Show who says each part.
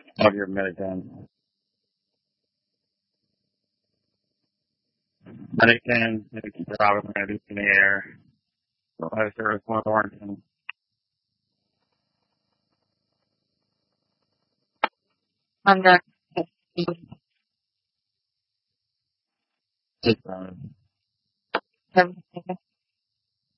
Speaker 1: of your Medican. Medican is probably going to be in the air. As there is one Thornton.
Speaker 2: Under
Speaker 1: It's,